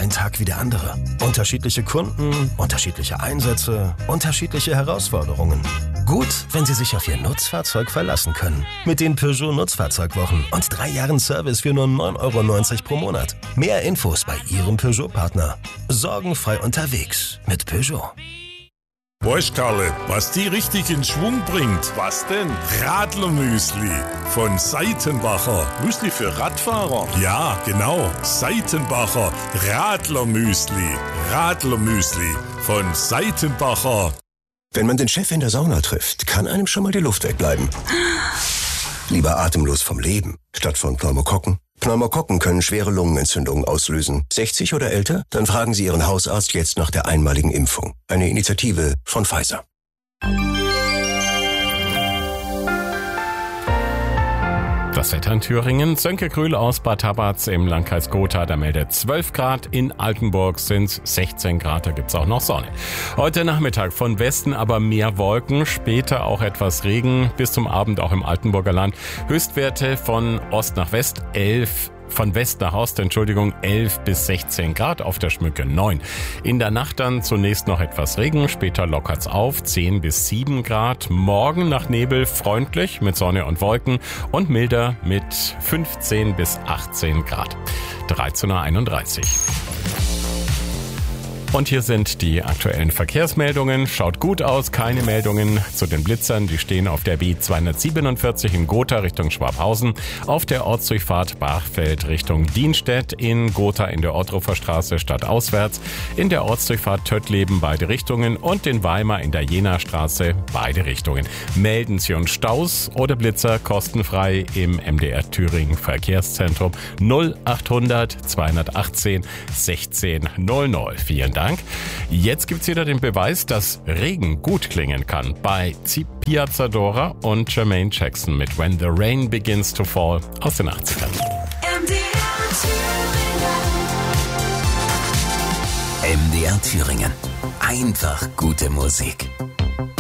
ein Tag wie der andere. Unterschiedliche Kunden, unterschiedliche Einsätze, unterschiedliche Herausforderungen. Gut, wenn Sie sich auf Ihr Nutzfahrzeug verlassen können. Mit den Peugeot Nutzfahrzeugwochen und 3 Jahren Service für nur 9,90 € pro Monat. Mehr Infos bei Ihrem Peugeot-Partner. Sorgenfrei unterwegs mit Peugeot. Weißt Karle, was die richtig in Schwung bringt? Was denn? Radlermüsli von Seitenbacher. Müsli für Radfahrer? Ja, genau. Seitenbacher Radlermüsli. Radlermüsli von Seitenbacher. Wenn man den Chef in der Sauna trifft, kann einem schon mal die Luft wegbleiben. Lieber atemlos vom Leben, statt von Pneumokokken. Pneumokokken können schwere Lungenentzündungen auslösen. 60 oder älter? Dann fragen Sie Ihren Hausarzt jetzt nach der einmaligen Impfung. Eine Initiative von Pfizer. Das Wetter in Thüringen. Sönke Krühl aus Bad Tabatz im Landkreis Gotha. Da meldet 12 Grad. In Altenburg sind 16 Grad. Da gibt's auch noch Sonne. Heute Nachmittag von Westen aber mehr Wolken. Später auch etwas Regen. Bis zum Abend auch im Altenburger Land. Höchstwerte von Ost nach West 11. Von West nach Ost, 11 bis 16 Grad, auf der Schmücke 9. In der Nacht dann zunächst noch etwas Regen, später lockert's auf, 10 bis 7 Grad. Morgen nach Nebel freundlich mit Sonne und Wolken und milder mit 15 bis 18 Grad. 13:31 Uhr. Und hier sind die aktuellen Verkehrsmeldungen. Schaut gut aus, keine Meldungen zu den Blitzern. Die stehen auf der B247 in Gotha Richtung Schwabhausen, auf der Ortsdurchfahrt Bachfeld Richtung Dienstedt, in Gotha in der Ottrupfer Straße stadtauswärts, in der Ortsdurchfahrt Töttleben beide Richtungen und in Weimar in der Jena-Straße beide Richtungen. Melden Sie uns Staus oder Blitzer kostenfrei im MDR Thüringen Verkehrszentrum 0800 218 1600. Vielen Dank. Jetzt gibt's wieder den Beweis, dass Regen gut klingen kann bei Piazza Dora und Jermaine Jackson mit When the Rain Begins to Fall aus den 80ern. MDR Thüringen. Einfach gute Musik.